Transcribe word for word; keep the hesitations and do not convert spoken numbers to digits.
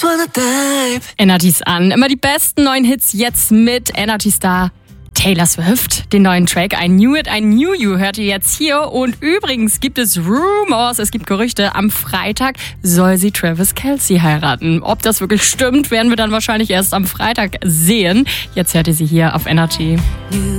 just wanna dive. Energy's an. Immer die besten neuen Hits jetzt mit Energy Star Taylor Swift. Den neuen Track I Knew It, I Knew You hört ihr jetzt hier. Und übrigens gibt es Rumors, es gibt Gerüchte. Am Freitag soll sie Travis Kelce heiraten. Ob das wirklich stimmt, werden wir dann wahrscheinlich erst am Freitag sehen. Jetzt hört ihr sie hier auf Energy.